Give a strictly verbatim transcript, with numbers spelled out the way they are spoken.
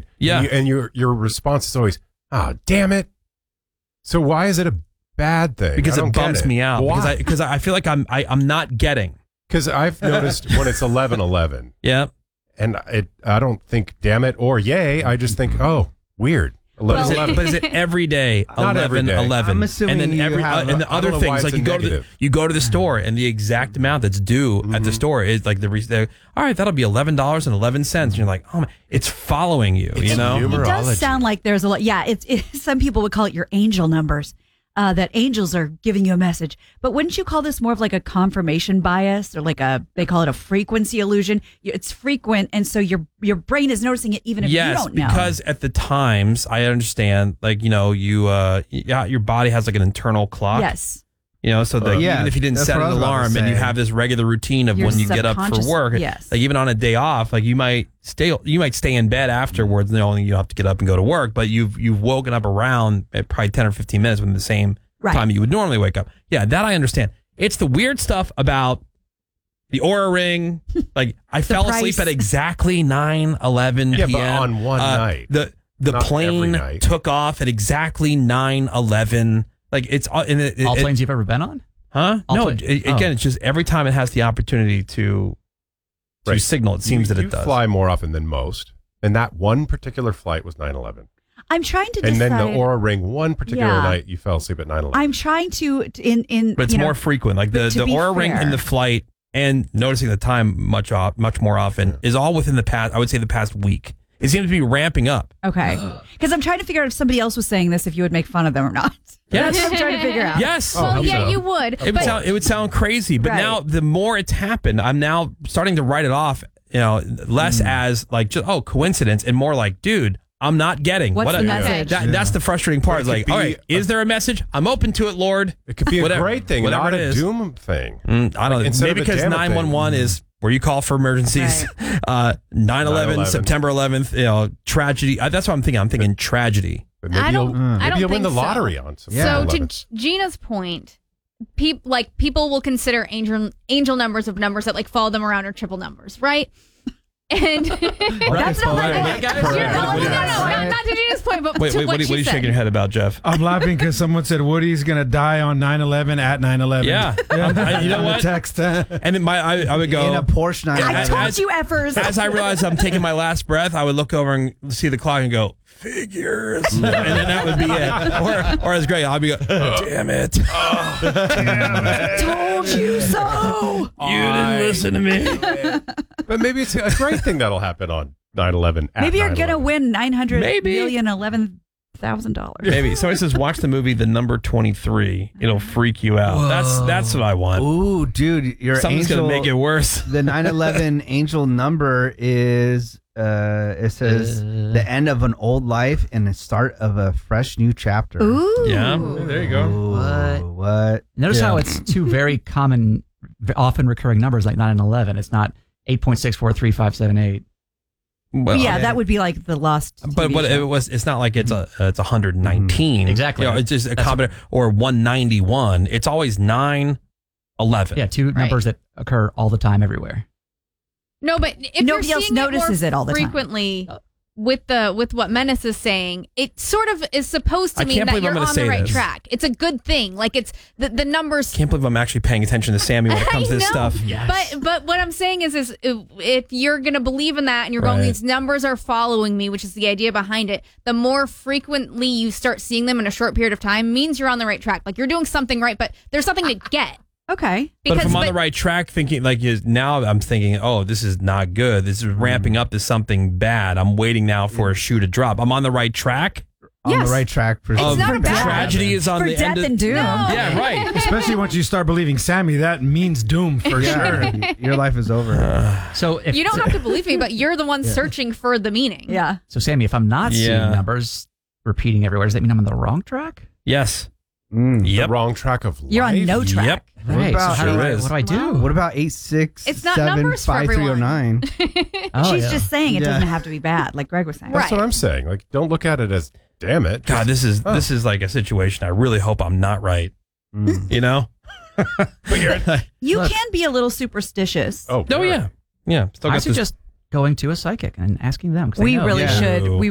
right? Yeah. And, you, and your your response is always, oh, damn it. So why is it a bad thing? Because it bums it. me out. Why? Because I, because I feel like I'm I, I'm not getting. Because I've noticed when it's eleven eleven. Yeah. And it, I don't think damn it or yay. I just think, oh, weird. eleven But is, it, eleven. but is it every day? Not every eleven day. eleven. I'm assuming and then you every have uh, and the I don't other know why things it's like a you go to the negative. you go to the store and the exact amount that's due Mm-hmm. at the store is like the re- the- all right, that'll be eleven dollars and eleven cents. And you're like, oh my, it's following you. It's you know. humor. It does Numerology. sound like there's a lot. Yeah, it's it, some people would call it your angel numbers. Uh, that angels are giving you a message, but wouldn't you call this more of like a confirmation bias, or like a they call it a frequency illusion? It's frequent, and so your your brain is noticing it even if Yes, you don't know. because at the times I understand, like you know, you uh, yeah, your body has like an internal clock. yes, You know, so that Uh, yeah, even if you didn't that's set what I an was about to alarm and you say. have this regular routine of Your when you get up for subconscious- work, yes. like even on a day off, like you might stay, you might stay in bed afterwards, knowing you have to get up and go to work, but you've you've woken up around at probably ten or fifteen minutes within the same Right. time you would normally wake up. Yeah, that I understand. It's the weird stuff about the Aura Ring. Like I fell asleep price. at exactly nine eleven Yeah, p.m. but on one Uh, night. The the Not every plane night. took off at exactly nine eleven. Like it's uh, and it, All it, planes you've ever been on? Huh? All no, plane- it, oh. again, it's just every time it has the opportunity to to Right. signal, it seems you, that you it does. fly more often than most. And that one particular flight was nine eleven. I'm trying to And decide. then the Aura Ring, one particular Yeah. night, you fell asleep at nine eleven. I'm trying to in in. But it's you know, more frequent. Like the, but to the be Aura Ring fair- in the flight and noticing the time much off, much more often Yeah. is all within the past, I would say the past week. It seems to be ramping up. Okay, because I'm trying to figure out if somebody else was saying this, if you would make fun of them or not. Yes. That's what I'm trying to figure out. Yes. Oh, Well, yeah, so. you would. It would But sound it would sound crazy, but Right. now the more it's happened, I'm now starting to write it off, you know, less Hmm. as like just oh coincidence and more like, dude, I'm not getting What's what the I- message? That, That's the frustrating part. But It's it like, could all be right, is there a message? I'm open to it, Lord. It could be a Whatever- great thing, whatever not it a is. doom thing. Mm, I don't know. instead Maybe of a because damn thing. nine one one is where you call for emergencies. Uh, nine eleven, nine eleven. September eleventh, you know, tragedy. Uh, That's what I'm thinking. I'm thinking tragedy. But maybe I don't- you'll, I maybe don't you'll win the think so. lottery on some Yeah. So to eleven. G- Gina's point, peop, like people will consider angel angel numbers of numbers that like follow them around or triple numbers, right? And That's not like Right. it. no, no, no, no, not, not to Gina's point, but Wait, to wait, what what, are- she what are you said. shaking your head about, Jeff? I'm laughing because someone said Woody's going to die on nine eleven at nine eleven. Yeah. I- you know On the what? text. And then my, I, I would go. in a Porsche nine I As- told as- you, effers. As I realized I'm taking my last breath, I would look over and see the clock and go, figures. and then that would be it. Or, or as Greg, I'd be go, damn it. told you so. You didn't listen to me. But maybe it's a great thing that'll happen on nine eleven. Maybe you're gonna win nine hundred Maybe. million eleven thousand dollars. Maybe. Somebody says, watch the movie The Number twenty-three. It'll freak you out. That's that's what I want. Ooh, dude, your Something's angel. going to make it worse. The nine eleven angel number is uh it says the end of an old life and the start of a fresh new chapter. Ooh. Yeah. There you go. Ooh, What? what? Notice Yeah. how it's two very common, v- often recurring numbers like nine and eleven. It's not eight point six four three five seven eight. Well, yeah, that would be like the lost. T V But what show. it was, it's not like it's a it's one hundred nineteen. Exactly. You know, it's just a That's- combination or one ninety-one. It's always nine eleven. Yeah, two numbers that occur all the time everywhere. No, but if Nobody you're else seeing notices it, more it all the time. frequently with the with what Menace is saying, it sort of is supposed to I mean can't that believe I'm you're gonna on the say right this. track. It's a good thing. Like it's the the numbers. Can't believe I'm actually paying attention to Sammy when it comes to I this know, stuff. But but what I'm saying is is if, if you're gonna believe in that and you're going, Right. these numbers are following me, which is the idea behind it. The more frequently you start seeing them in a short period of time means you're on the right track. Like you're doing something right, but there's something to get. Okay. But if Because- I'm on but- the right track, thinking like is now I'm thinking, oh, this is not good. This is ramping up to something bad. I'm waiting now for a shoe to drop. I'm on the right track. On Yes. the right track for It's Of not a bad- tragedy is on For the death end. Of, and doom. No. Yeah, right. Especially once you start believing Sammy, that means doom for sure. yeah, your life is over. So if You don't have to believe me, but you're the one searching for the meaning. Yeah. So Sammy, if I'm not Yeah. seeing numbers repeating everywhere, does that mean I'm on the wrong track? Yes. Mm. Yep. The wrong track of life. You're on no track. Yep. What Right. about- so how do Sure I, is. what do I do? What about eight six It's not seven numbers for five three oh everyone. nine? Oh, She's yeah. just saying it Yeah. doesn't have to be bad, like Greg was saying. That's Right. what I'm saying. Like, don't look at it as, damn it. God, this is Oh. this is like a situation. I really hope I'm not right. You know. But you're, You Look. can be a little superstitious. oh, Oh really? yeah, yeah. Still I got this suggest going to a psychic and asking them. 'cause they we know. really Yeah. should. We